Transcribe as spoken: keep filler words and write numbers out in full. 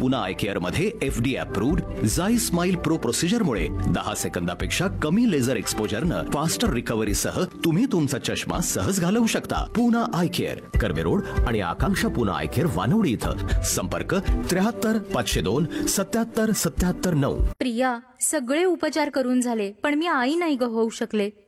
Poona I care मध्ये FD approved झाई smile pro प्रोसिजरमुळे दहा सेकंदापेक्षा कमी लेझर एक्सपोजरनं फास्टर रिकव्हरी सह तुम्ही तुमचा चष्मा सहज घालवू शकता. Poona I care, Karve road आणि आकांक्षा पूना आय केअर, वानवडी इथं. संपर्क त्र्याहत्तर पाचशे दोन सत्याहत्तर सत्याहत्तर नऊ. प्रिया, सगळे उपचार करून झाले पण मी आई नाही ग होऊ शकले.